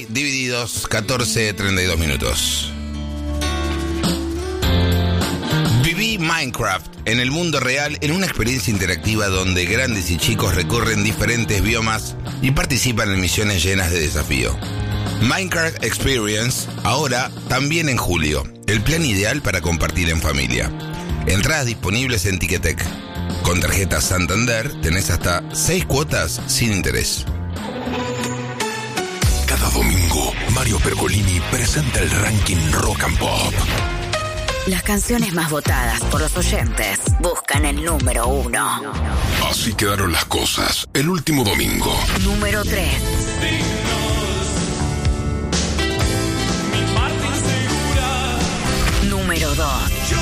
Divididos 14:32 minutos. Viví Minecraft en el mundo real en una experiencia interactiva donde grandes y chicos recorren diferentes biomas y participan en misiones llenas de desafío. Minecraft Experience, ahora también en julio. El plan ideal para compartir en familia. Entradas disponibles en Ticketek. Con tarjeta Santander tenés hasta 6 cuotas sin interés. Cada domingo, Mario Pergolini presenta el ranking Rock and Pop. Las canciones más votadas por los oyentes buscan el número 1. Así quedaron las cosas el último domingo. Número 3. Número 2.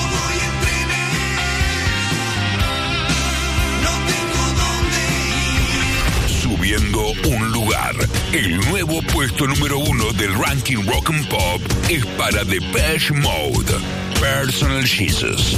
Subiendo un lugar. El nuevo puesto número 1 del ranking Rock and Pop es para Depeche Mode, Personal Jesus.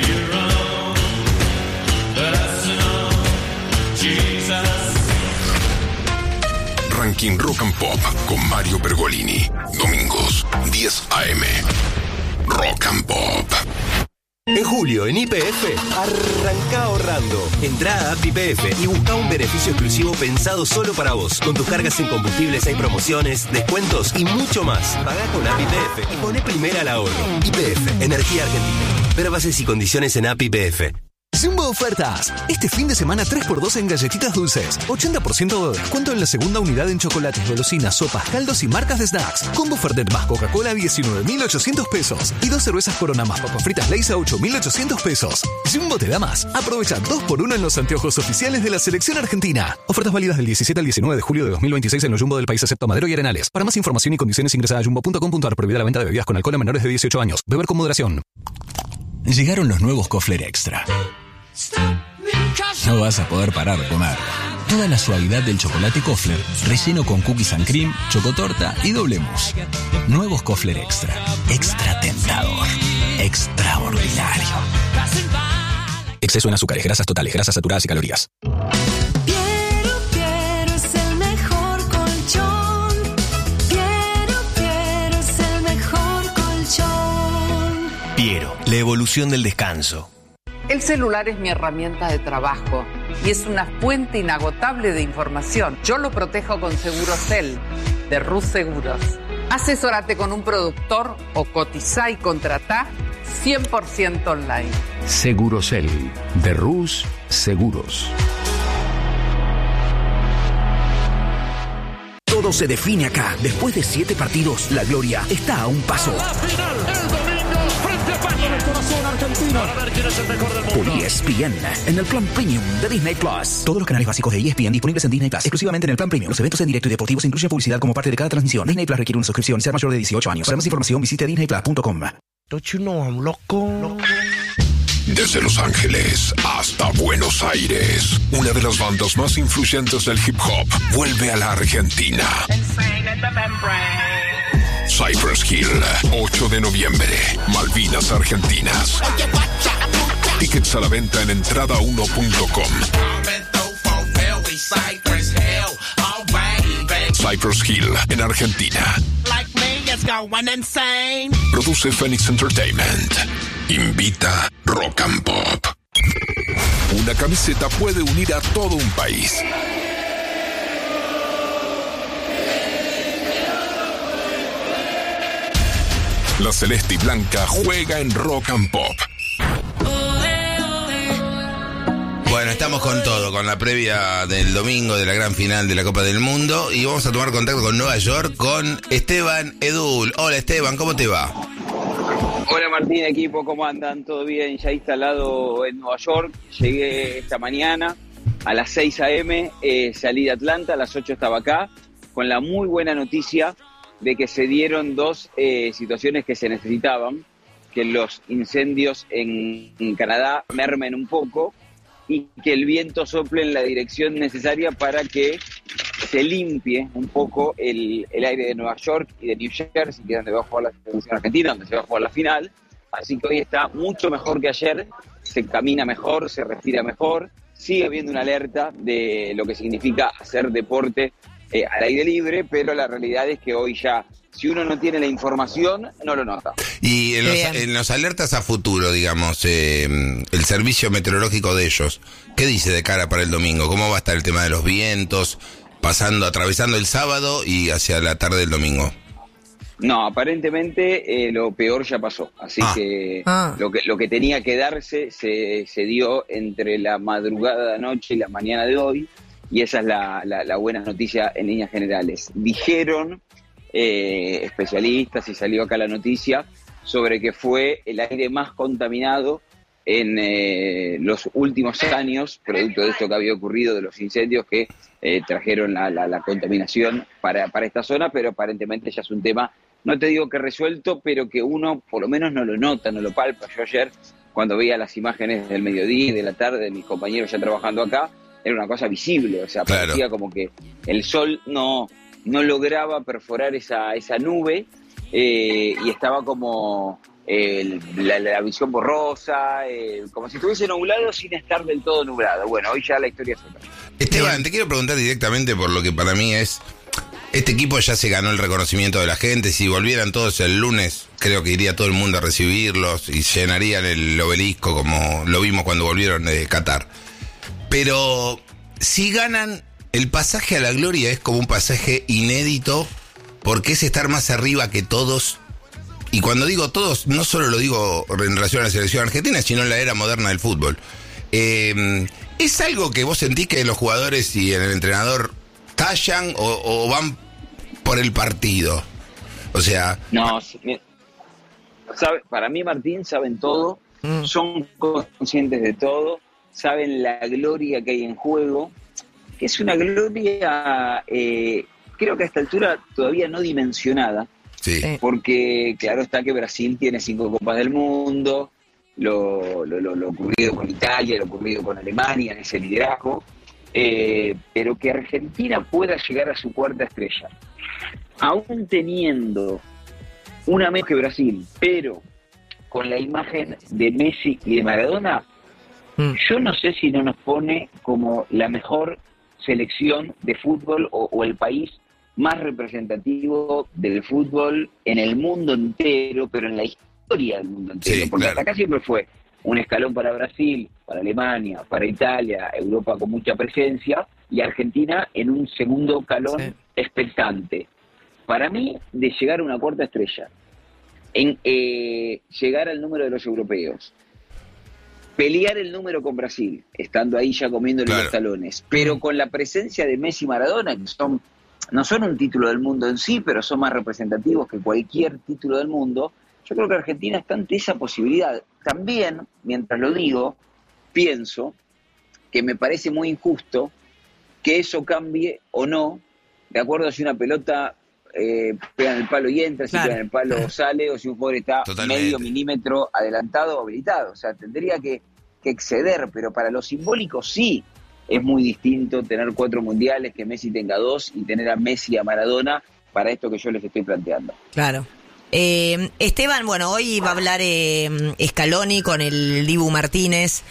Ranking Rock and Pop con Mario Pergolini. Domingos, 10 a.m. Rock and Pop. En julio, en YPF, arranca ahorrando. Entrá a App YPF y busca un beneficio exclusivo pensado solo para vos. Con tus cargas en combustibles hay promociones, descuentos y mucho más. Pagá con App YPF y poné primera al ahorro. YPF, Energía Argentina. Ver bases y condiciones en App YPF. Jumbo Ofertas. Este fin de semana 3x2 en galletitas dulces. 80% de descuento en la segunda unidad en chocolates, golosinas, sopas, caldos y marcas de snacks. Combo Fernet más Coca-Cola 19.800 pesos. Y 2 cervezas Corona más papas fritas Lay's a 8.800 pesos. Jumbo te da más. Aprovecha 2x1 en los anteojos oficiales de la selección argentina. Ofertas válidas del 17 al 19 de julio de 2026 en los Jumbo del país excepto Madero y Arenales. Para más información y condiciones ingresa a jumbo.com.ar. Prohibida la venta de bebidas con alcohol a menores de 18 años. Beber con moderación. Llegaron los nuevos Kofler Extra. No vas a poder parar de comer. Toda la suavidad del chocolate Kofler, relleno con cookies and cream, chocotorta y doble mousse. Nuevos Kofler Extra. Extra tentador. Extraordinario. Exceso en azúcares, grasas totales, grasas saturadas y calorías. Piero es el mejor colchón. Piero es el mejor colchón. Piero, la evolución del descanso. El celular es mi herramienta de trabajo y es una fuente inagotable de información. Yo lo protejo con Segurosel, de Rus Seguros. Asesórate con un productor o cotizá y contratá 100% online. Segurosel, de Rus Seguros. Todo se define acá. Después de 7 partidos, la gloria está a un paso. Por ESPN, en el plan premium de Disney Plus. Todos los canales básicos de ESPN disponibles en Disney Plus, exclusivamente en el plan premium. Los eventos en directo y deportivos incluyen publicidad como parte de cada transmisión. Disney Plus requiere una suscripción y ser mayor de 18 años. Para más información visite disneyplus.com. Don't you know I'm loco? Desde Los Ángeles hasta Buenos Aires, una de las bandas más influyentes del hip hop vuelve a la Argentina. Cypress Hill, 8 de noviembre, Malvinas Argentinas. Tickets a la venta en entrada1.com. Cypress Hill, en Argentina. Produce Phoenix Entertainment. Invita Rock and Pop. Una camiseta puede unir a todo un país. La celeste y blanca juega en Rock and Pop. Bueno, estamos con todo, con la previa del domingo de la gran final de la Copa del Mundo y vamos a tomar contacto con Nueva York con Esteban Edul. Hola Esteban, ¿cómo te va? Hola Martín, equipo, ¿cómo andan? ¿Todo bien? Ya instalado en Nueva York. Llegué esta mañana a las 6 a.m., salí de Atlanta, a las 8 estaba acá, con la muy buena noticia de que se dieron 2 situaciones que se necesitaban, que los incendios en Canadá mermen un poco y que el viento sople en la dirección necesaria para que se limpie un poco el aire de Nueva York y de New Jersey, que es donde va a jugar la selección argentina, donde se va a jugar la final. Así que hoy está mucho mejor que ayer, se camina mejor, se respira mejor, sigue habiendo una alerta de lo que significa hacer deporte al aire libre, pero la realidad es que hoy ya, si uno no tiene la información, no lo nota. Y en los alertas a futuro, digamos, el servicio meteorológico de ellos, ¿qué dice de cara para el domingo? ¿Cómo va a estar el tema de los vientos, atravesando el sábado y hacia la tarde del domingo? No, aparentemente lo peor ya pasó, así que lo que tenía que darse se dio entre la madrugada de anoche y la mañana de hoy, y esa es la buena noticia en líneas generales. Dijeron especialistas, y salió acá la noticia, sobre que fue el aire más contaminado en los últimos años, producto de esto que había ocurrido, de los incendios que trajeron la contaminación para esta zona, pero aparentemente ya es un tema, no te digo que resuelto, pero que uno por lo menos no lo nota, no lo palpa. Yo ayer, cuando veía las imágenes del mediodía y de la tarde de mis compañeros ya trabajando acá, era una cosa visible, o sea, parecía como que el sol no lograba perforar esa nube, y estaba como la visión borrosa, como si estuviese nublado sin estar del todo nublado. Bueno, hoy ya la historia es otra. Esteban, te quiero preguntar directamente por lo que para mí es, este equipo ya se ganó el reconocimiento de la gente. Si volvieran todos el lunes, creo que iría todo el mundo a recibirlos y llenarían el obelisco como lo vimos cuando volvieron de Qatar. Pero si ganan, el pasaje a la gloria es como un pasaje inédito, porque es estar más arriba que todos. Y cuando digo todos, no solo lo digo en relación a la selección argentina, sino en la era moderna del fútbol. ¿Es algo que vos sentís que los jugadores y el entrenador tallan o van por el partido? O sea... No, para mí, Martín, saben todo, son conscientes de todo, saben la gloria que hay en juego, que es una gloria, creo que a esta altura todavía no dimensionada, porque claro está que Brasil tiene 5 Copas del Mundo, lo ocurrido con Italia, lo ocurrido con Alemania en ese liderazgo, pero que Argentina pueda llegar a su cuarta estrella, aún teniendo una menos que Brasil, pero con la imagen de Messi y de Maradona, yo no sé si no nos pone como la mejor selección de fútbol o el país más representativo del fútbol en el mundo entero, pero en la historia del mundo entero, porque hasta acá siempre fue un escalón para Brasil, para Alemania, para Italia, Europa con mucha presencia, y Argentina en un segundo escalón expectante. Para mí, de llegar a una cuarta estrella, en llegar al número de los europeos, pelear el número con Brasil, estando ahí ya comiéndole los talones, pero con la presencia de Messi y Maradona, que no son un título del mundo en sí, pero son más representativos que cualquier título del mundo. Yo creo que Argentina está ante esa posibilidad. También, mientras lo digo, pienso que me parece muy injusto que eso cambie o no, de acuerdo a si una pelota pega en el palo y entra, si pega en el palo sale, o si un jugador está medio milímetro adelantado o habilitado. O sea, tendría que exceder, pero para lo simbólico sí es muy distinto tener 4 mundiales, que Messi tenga 2, y tener a Messi y a Maradona para esto que yo les estoy planteando. Claro. Esteban, bueno, hoy va a hablar Scaloni con el Dibu Martínez.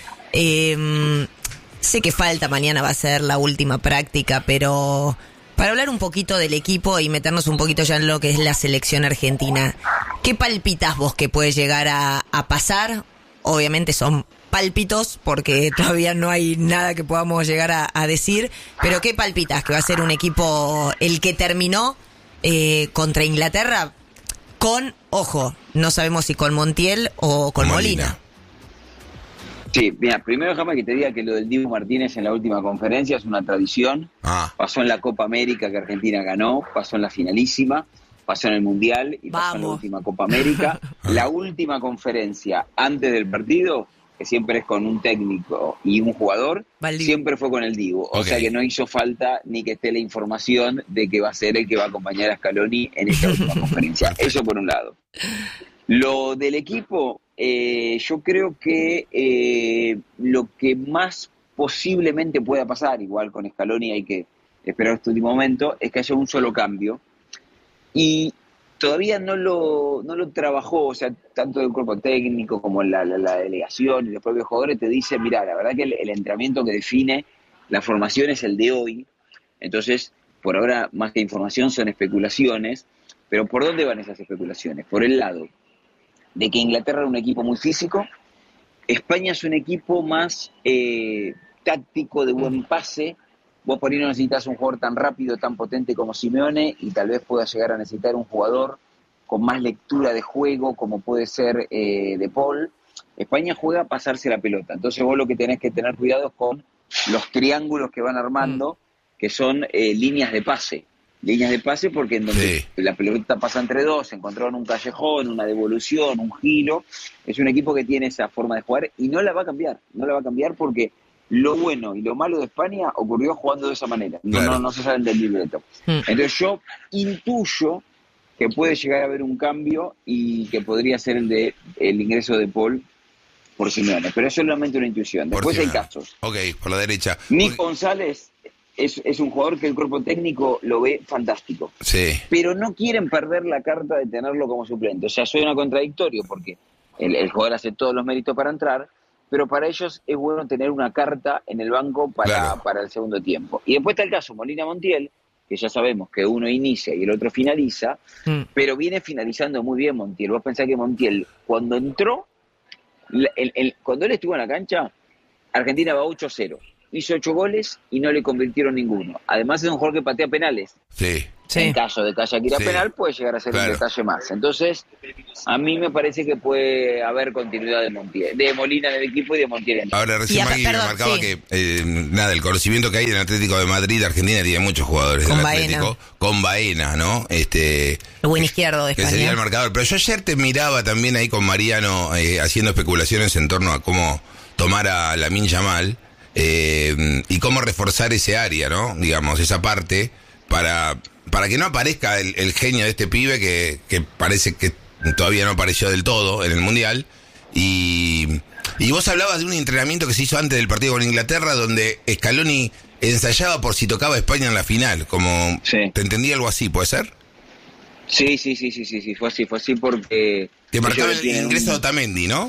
Sé que falta, mañana va a ser la última práctica, pero para hablar un poquito del equipo y meternos un poquito ya en lo que es la selección argentina, ¿qué palpitas vos que puede llegar a pasar? Obviamente son pálpitos porque todavía no hay nada que podamos llegar a decir, pero ¿qué palpitas? ¿Que va a ser un equipo el que terminó contra Inglaterra con, ojo, no sabemos si con Montiel o con Molina? Sí, mira, primero déjame que te diga que lo del Dibu Martínez en la última conferencia es una tradición. Pasó en la Copa América que Argentina ganó, pasó en la finalísima, pasó en el Mundial y pasó en la última Copa América. La última conferencia antes del partido, que siempre es con un técnico y un jugador, siempre fue con el Dibu. O sea que no hizo falta ni que esté la información de que va a ser el que va a acompañar a Scaloni en esta última conferencia. Eso por un lado. Lo del equipo, yo creo que lo que más posiblemente pueda pasar, igual con Scaloni hay que esperar este último momento, es que haya un solo cambio. Y todavía no lo trabajó, o sea, tanto el cuerpo técnico como la delegación y los propios jugadores te dicen, mira, la verdad que el entrenamiento que define la formación es el de hoy, entonces por ahora más que información son especulaciones, pero ¿por dónde van esas especulaciones? Por el lado de que Inglaterra es un equipo muy físico, España es un equipo más táctico, de buen pase. Vos por ahí no necesitas un jugador tan rápido, tan potente como Simeone, y tal vez puedas llegar a necesitar un jugador con más lectura de juego, como puede ser De Paul. España juega a pasarse la pelota, entonces vos lo que tenés que tener cuidado es con los triángulos que van armando, que son líneas de pase porque en donde la pelota pasa entre dos, encontraron un callejón, una devolución, un giro, es un equipo que tiene esa forma de jugar y no la va a cambiar porque lo bueno y lo malo de España ocurrió jugando de esa manera, no se salen del libreto. Entonces yo intuyo que puede llegar a haber un cambio y que podría ser el ingreso de Paul por Simeone, pero eso es solamente una intuición. Después hay casos. Ok, por la derecha. Nick González es un jugador que el cuerpo técnico lo ve fantástico. Sí. Pero no quieren perder la carta de tenerlo como suplente. O sea, suena contradictorio porque el jugador hace todos los méritos para entrar, pero para ellos es bueno tener una carta en el banco para el segundo tiempo. Y después está el caso Molina Montiel, que ya sabemos que uno inicia y el otro finaliza, pero viene finalizando muy bien Montiel. Vos pensás que Montiel, cuando entró, cuando él estuvo en la cancha, Argentina va 8-0. Hizo 8 goles y no le convirtieron ninguno. Además es un jugador que patea penales. Sí. En caso de que haya que ir a penal, puede llegar a ser un detalle más. Entonces, a mí me parece que puede haber continuidad de Molina en el equipo y de Montiel en el equipo. Ahora, recién Maggie me marcaba que, el conocimiento que hay en el Atlético de Madrid, Argentina tiene muchos jugadores del Atlético. Con Baena, ¿no? El buen izquierdo de que España. sería el marcador. Pero yo ayer te miraba también ahí con Mariano haciendo especulaciones en torno a cómo tomar a Lamine Yamal y cómo reforzar ese área, ¿no? Digamos, esa parte para que no aparezca el genio de este pibe que parece que todavía no apareció del todo en el Mundial. Y vos hablabas de un entrenamiento que se hizo antes del partido con Inglaterra, donde Scaloni ensayaba por si tocaba a España en la final. Como te entendí algo así, ¿puede ser? Sí, fue así porque... Te marcaba el ingreso de Otamendi, ¿no?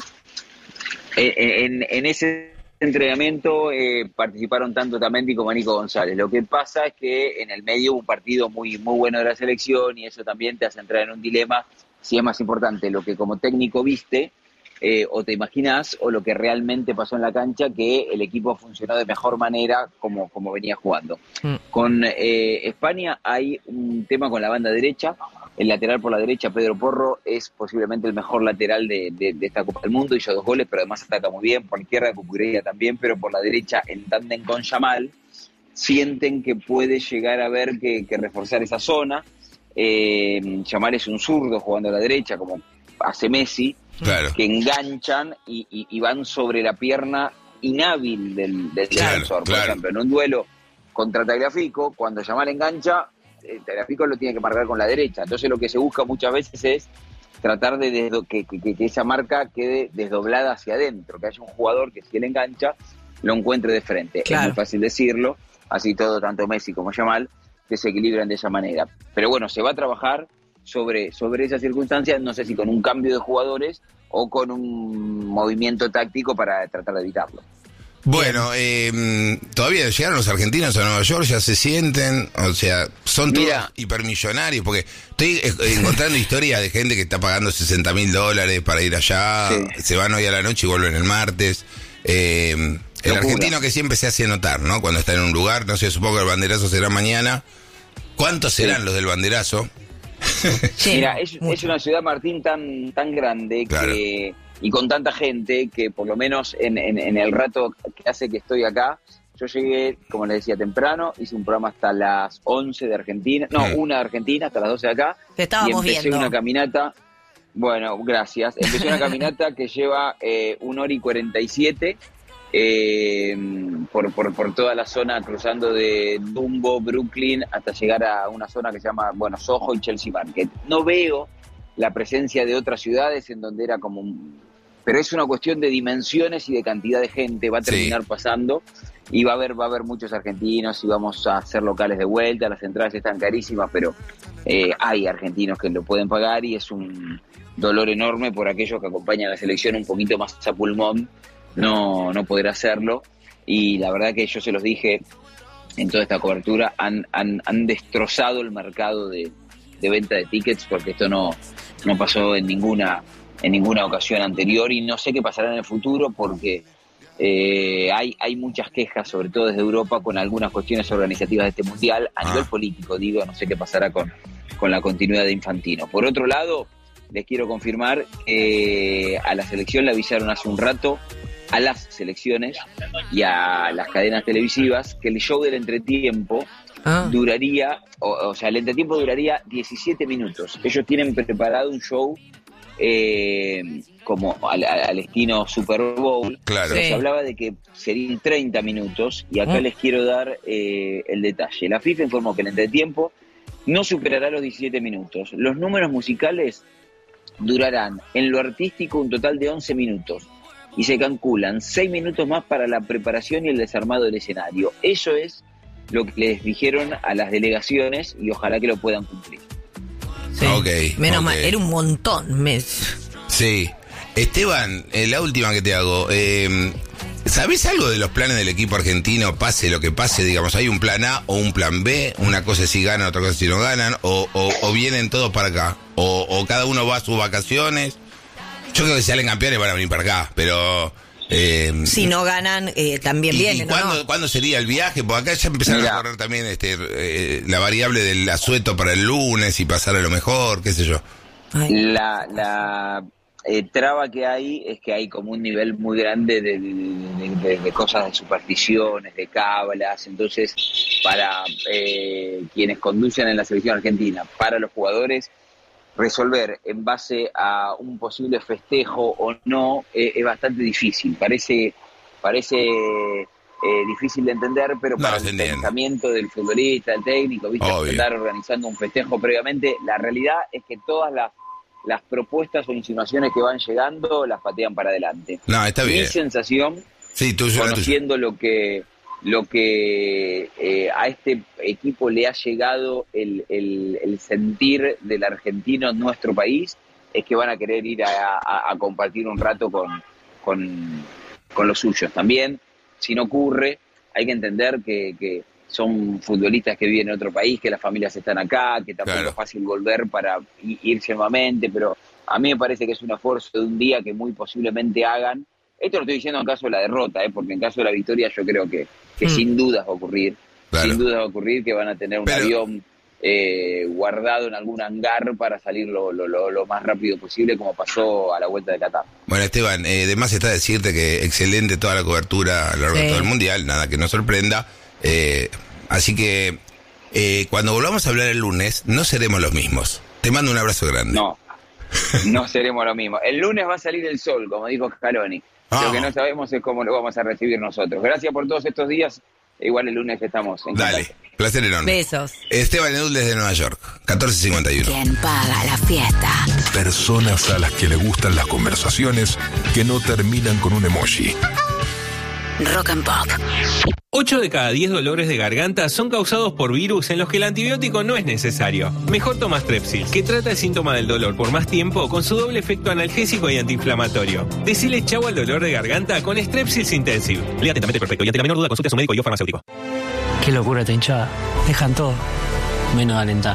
En ese entrenamiento participaron tanto Otamendi como Nico González. Lo que pasa es que en el medio hubo un partido muy bueno de la selección y eso también te hace entrar en un dilema si es más importante lo que como técnico viste o te imaginás o lo que realmente pasó en la cancha, que el equipo funcionó de mejor manera como venía jugando. Con España hay un tema con la banda derecha. El lateral por la derecha, Pedro Porro, es posiblemente el mejor lateral de esta Copa del Mundo. Hizo 2 goles, pero además ataca muy bien. Por la izquierda, Cucurella también, pero por la derecha, en tándem con Yamal, sienten que puede llegar a haber que reforzar esa zona. Yamal es un zurdo jugando a la derecha, como hace Messi, que enganchan y van sobre la pierna inhábil del defensor. Por ejemplo, en un duelo contra Tagliafico, cuando Yamal engancha, Tagliafico lo tiene que marcar con la derecha. Entonces lo que se busca muchas veces es tratar de que esa marca quede desdoblada hacia adentro, que haya un jugador que si él engancha lo encuentre de frente. Es muy fácil decirlo, así todo, tanto Messi como Yamal, que se equilibran de esa manera. Pero bueno, se va a trabajar sobre esas circunstancias, no sé si con un cambio de jugadores o con un movimiento táctico para tratar de evitarlo. Bueno, todavía llegaron los argentinos a Nueva York, ya se sienten, o sea, son todos hipermillonarios, porque estoy encontrando historias de gente que está pagando $60,000 para ir allá, se van hoy a la noche y vuelven el martes. El argentino que siempre se hace notar, ¿no? Cuando está en un lugar, no sé, supongo que el banderazo será mañana. ¿Cuántos serán los del banderazo? Mira, es una ciudad, Martín, tan grande que... Y con tanta gente que por lo menos en el rato que hace que estoy acá, yo llegué, como les decía, temprano, hice un programa hasta las 11 de Argentina, 1 de Argentina, hasta las 12 de acá. Te estábamos y empecé viendo. Una caminata, bueno, gracias, empecé una caminata que lleva 1 hora y 47 por toda la zona, cruzando de Dumbo, Brooklyn, hasta llegar a una zona que se llama, Soho y Chelsea Market. No veo la presencia de otras ciudades en donde era como pero es una cuestión de dimensiones y de cantidad de gente, va a terminar pasando y va a haber muchos argentinos y vamos a hacer locales de vuelta, las entradas están carísimas, pero hay argentinos que lo pueden pagar y es un dolor enorme por aquellos que acompañan a la selección un poquito más a pulmón, no poder hacerlo, y la verdad que yo se los dije en toda esta cobertura han destrozado el mercado de venta de tickets, porque esto no pasó en ninguna ocasión anterior, y no sé qué pasará en el futuro, porque hay muchas quejas, sobre todo desde Europa, con algunas cuestiones organizativas de este mundial. A nivel político, digo, no sé qué pasará con la continuidad de Infantino. Por otro lado, les quiero confirmar que a la selección le avisaron hace un rato, a las selecciones y a las cadenas televisivas, que el show del entretiempo duraría, o sea, el entretiempo duraría 17 minutos. Ellos tienen preparado un show como al estilo Super Bowl. Claro. Se hablaba de que serían 30 minutos, y acá les quiero dar el detalle. La FIFA informó que el entretiempo no superará los 17 minutos. Los números musicales durarán en lo artístico un total de 11 minutos y se calculan 6 minutos más para la preparación y el desarmado del escenario. Eso es lo que les dijeron a las delegaciones, y ojalá que lo puedan cumplir. Sí. Menos mal, era un montón. Sí. Esteban, la última que te hago. ¿Sabés algo de los planes del equipo argentino? Pase lo que pase, digamos, ¿hay un plan A o un plan B? Una cosa es si ganan, otra cosa es si no ganan, o vienen todos para acá, o cada uno va a sus vacaciones. Yo creo que si salen campeones van a venir para acá, pero... si no ganan, también vienen. ¿Y cuándo sería el viaje? Porque acá ya empezaron a correr también la variable del asueto para el lunes y pasar a lo mejor, qué sé yo. La traba que hay es que hay como un nivel muy grande de cosas, de supersticiones, de cábalas. Entonces, para quienes conducen en la selección argentina, para los jugadores, resolver en base a un posible festejo o no es bastante difícil. Parece difícil de entender, pero para el pensamiento del futbolista, del técnico, ¿viste? Estar organizando un festejo previamente, la realidad es que todas las propuestas o insinuaciones que van llegando las patean para adelante. No, está bien. Mi sensación, conociendo lo que a este equipo le ha llegado el sentir del argentino en nuestro país, es que van a querer ir a compartir un rato con los suyos. También, si no ocurre, hay que entender que son futbolistas que viven en otro país, que las familias están acá, que tampoco es fácil volver para irse nuevamente, pero a mí me parece que es un esfuerzo de un día que muy posiblemente hagan. Esto lo estoy diciendo en caso de la derrota, porque en caso de la victoria yo creo que sin dudas va a ocurrir. Sin dudas va a ocurrir que van a tener un avión guardado en algún hangar para salir lo más rápido posible, como pasó a la vuelta de Qatar. Bueno, Esteban, además está decirte que excelente toda la cobertura a lo largo de todo el Mundial, nada que nos sorprenda. Así que cuando volvamos a hablar el lunes, no seremos los mismos. Te mando un abrazo grande. No seremos los mismos. El lunes va a salir el sol, como dijo Scaloni. Lo que no sabemos es cómo lo vamos a recibir nosotros. Gracias por todos estos días. Igual el lunes estamos en contacto. Placer enorme. Besos. Esteban Edul desde Nueva York, 14:51. ¿Quién paga la fiesta? Personas a las que le gustan las conversaciones que no terminan con un emoji. Rock and Pop. 8 de cada 10 dolores de garganta son causados por virus en los que el antibiótico no es necesario. Mejor toma Strepsils, que trata el síntoma del dolor por más tiempo con su doble efecto analgésico y antiinflamatorio. Decile chau al dolor de garganta con Strepsils Intensive. Lea atentamente el prospecto y ante la menor duda consulte a su médico y o farmacéutico. Qué locura esta hinchada. Dejan todo, menos alentar.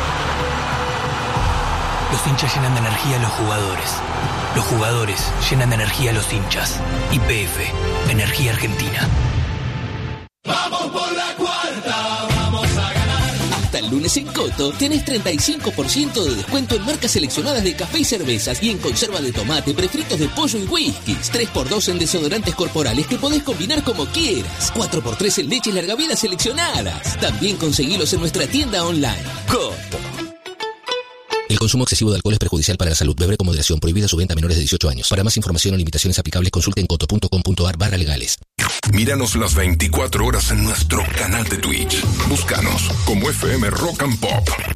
Los hinchas llenan de energía a los jugadores. Los jugadores llenan de energía a los hinchas. YPF, Energía Argentina. Vamos por la cuarta, vamos a ganar. Hasta el lunes en Coto tenés 35% de descuento en marcas seleccionadas de café y cervezas y en conserva de tomate, prefritos de pollo y whiskies. 3x2 en desodorantes corporales que podés combinar como quieras. 4x3 en leches larga vida seleccionadas. También conseguilos en nuestra tienda online. Coto. El consumo excesivo de alcohol es perjudicial para la salud. Beber con moderación. Prohibida su venta a menores de 18 años. Para más información o limitaciones aplicables, consulte en coto.com.ar/legales. Míranos las 24 horas en nuestro canal de Twitch. Búscanos como FM Rock and Pop.